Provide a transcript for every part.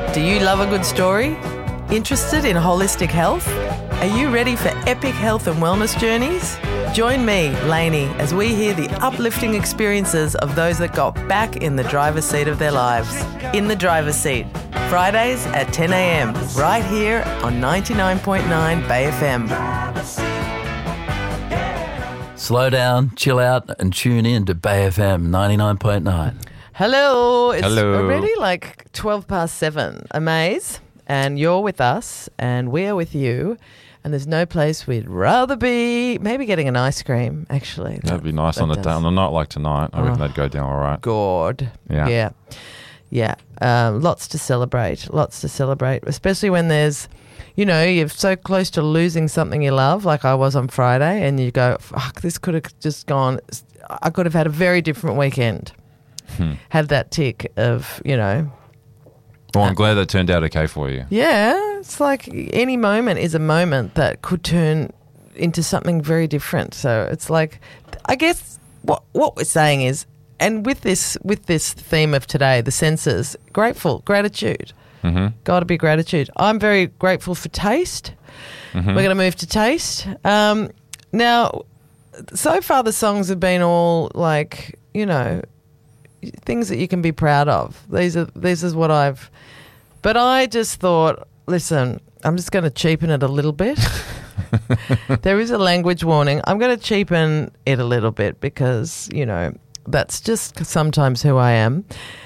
Do you love a good story? Interested in holistic health? Are you ready for epic health and wellness journeys? Join me, Lainey, as we hear the uplifting experiences of those that got back in the driver's seat of their lives. In the Driver's Seat, Fridays at 10 a.m, right here on 99.9 Bay FM. Slow down, chill out, and tune in to Bay FM 99.9. Hello. It's Hello. already like 7:12, Amaze, and you're with us, and we're with you, and there's no place we'd rather be. Maybe getting an ice cream, actually. That'd be nice on a night like tonight. I reckon that'd go down all right. God. Yeah. Yeah. Lots to celebrate, especially when there's, you're so close to losing something you love, like I was on Friday, and you go, fuck, this could have just gone. I could have had a very different weekend. Had that tick of, Well, I'm glad that turned out okay for you. Yeah, it's like any moment is a moment that could turn into something very different. So it's like, I guess what we're saying is, and with this theme of today, the senses, gratitude. Mm-hmm. Got to be gratitude. I'm very grateful for taste. Mm-hmm. We're going to move to taste. Now, so far the songs have been all like, things that you can be proud of. This is what I've... But I just thought, listen, I'm just going to cheapen it a little bit. There is a language warning. I'm going to cheapen it a little bit because, that's just sometimes who I am.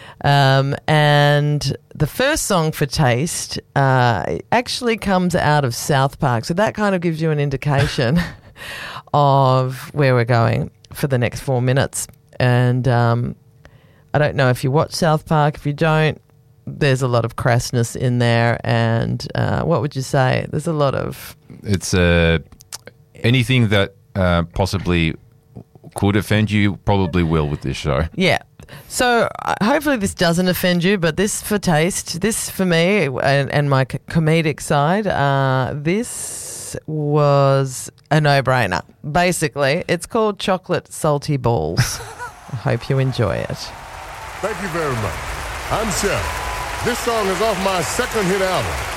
And the first song for taste actually comes out of South Park. So that kind of gives you an indication of where we're going for the next 4 minutes. And I don't know if you watch South Park. If you don't, there's a lot of crassness in there. And what would you say? There's a lot of... It's anything that possibly could offend you probably will with this show. Yeah. So hopefully this doesn't offend you, but this for taste, this for me and my comedic side, this was a no-brainer. Basically, it's called Chocolate Salty Balls. I hope you enjoy it. Thank you very much. I'm Chef. This song is off my second hit album,